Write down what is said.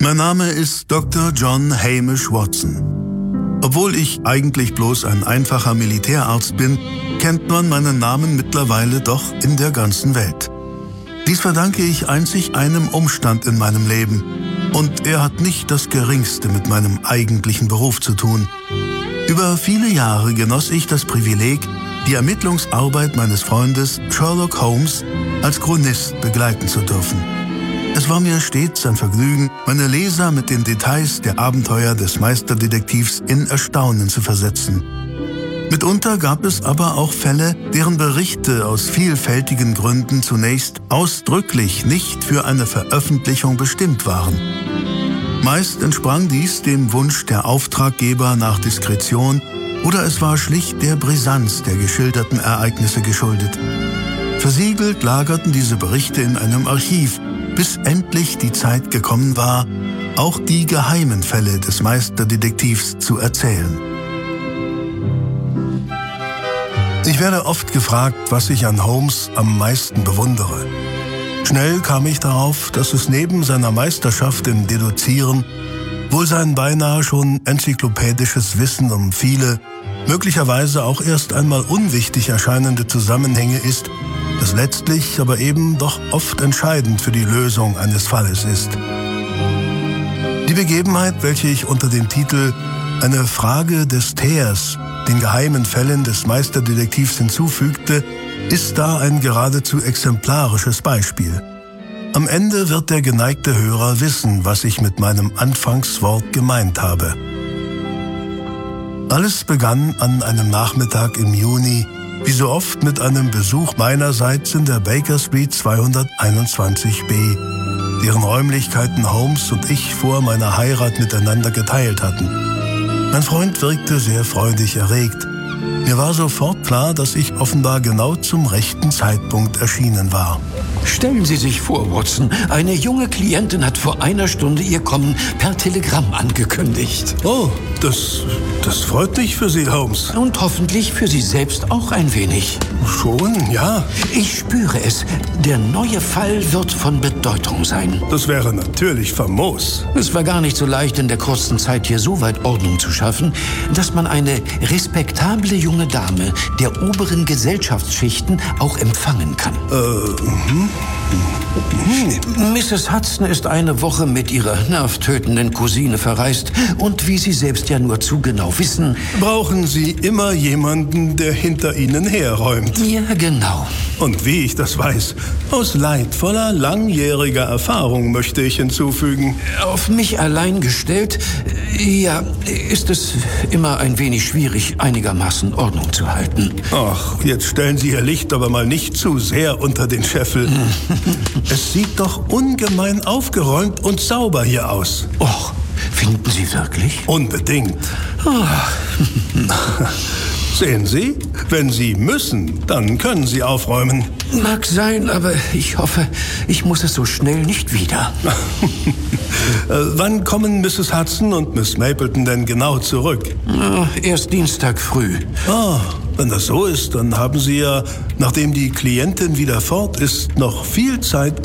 Mein Name ist Dr. John Hamish Watson. Obwohl ich eigentlich bloß ein einfacher Militärarzt bin, kennt man meinen Namen mittlerweile doch in der ganzen Welt. Dies verdanke ich einzig einem Umstand in meinem Leben. Und er hat nicht das Geringste mit meinem eigentlichen Beruf zu tun. Über viele Jahre genoss ich das Privileg, die Ermittlungsarbeit meines Freundes Sherlock Holmes als Chronist begleiten zu dürfen. Es war mir stets ein Vergnügen, meine Leser mit den Details der Abenteuer des Meisterdetektivs in Erstaunen zu versetzen. Mitunter gab es aber auch Fälle, deren Berichte aus vielfältigen Gründen zunächst ausdrücklich nicht für eine Veröffentlichung bestimmt waren. Meist entsprang dies dem Wunsch der Auftraggeber nach Diskretion oder es war schlicht der Brisanz der geschilderten Ereignisse geschuldet. Versiegelt lagerten diese Berichte in einem Archiv, bis endlich die Zeit gekommen war, auch die geheimen Fälle des Meisterdetektivs zu erzählen. Ich werde oft gefragt, was ich an Holmes am meisten bewundere. Schnell kam ich darauf, dass es neben seiner Meisterschaft im Deduzieren wohl sein beinahe schon enzyklopädisches Wissen um viele, möglicherweise auch erst einmal unwichtig erscheinende Zusammenhänge ist, das letztlich aber eben doch oft entscheidend für die Lösung eines Falles ist. Die Begebenheit, welche ich unter dem Titel »Eine Frage des Teers« den geheimen Fällen des Meisterdetektivs hinzufügte, ist da ein geradezu exemplarisches Beispiel. Am Ende wird der geneigte Hörer wissen, was ich mit meinem Anfangswort gemeint habe. Alles begann an einem Nachmittag im Juni, wie so oft mit einem Besuch meinerseits in der Baker Street 221b, deren Räumlichkeiten Holmes und ich vor meiner Heirat miteinander geteilt hatten. Mein Freund wirkte sehr freudig erregt. Mir war sofort klar, dass ich offenbar genau zum rechten Zeitpunkt erschienen war. Stellen Sie sich vor, Watson, eine junge Klientin hat vor einer Stunde ihr Kommen per Telegramm angekündigt. Oh, das freut mich für Sie, Holmes. Und hoffentlich für Sie selbst auch ein wenig. Schon, ja. Ich spüre es. Der neue Fall wird von Bedeutung sein. Das wäre natürlich famos. Es war gar nicht so leicht, in der kurzen Zeit hier so weit Ordnung zu schaffen, dass man eine respektable junge Dame der oberen Gesellschaftsschichten auch empfangen kann. Mrs. Hudson ist eine Woche mit ihrer nervtötenden Cousine verreist und wie Sie selbst ja nur zu genau wissen... Brauchen Sie immer jemanden, der hinter Ihnen herräumt. Ja, genau. Und wie ich das weiß, aus leidvoller, langjähriger Erfahrung möchte ich hinzufügen. Auf mich allein gestellt, ja, ist es immer ein wenig schwierig, einigermaßen Ordnung zu halten. Ach, jetzt stellen Sie Ihr Licht aber mal nicht zu sehr unter den Scheffel. Es sieht doch ungemein aufgeräumt und sauber hier aus. Och, finden Sie wirklich? Unbedingt. Sehen Sie, wenn Sie müssen, dann können Sie aufräumen. Mag sein, aber ich hoffe, ich muss es so schnell nicht wieder. Wann kommen Mrs. Hudson und Miss Mapleton denn genau zurück? Erst Dienstag früh. Wenn das so ist, dann haben Sie ja, nachdem die Klientin wieder fort ist, noch viel Zeit,